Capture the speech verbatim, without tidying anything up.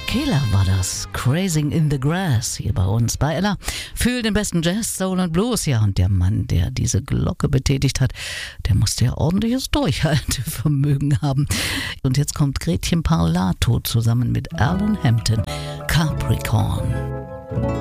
Killer war das. Crazing in the Grass hier bei uns bei Ella. Für den besten Jazz, Soul und Blues. Ja, und der Mann, der diese Glocke betätigt hat, der musste ja ordentliches Durchhaltevermögen haben. Und jetzt kommt Gretchen Parlato zusammen mit Alan Hampton. Capricorn.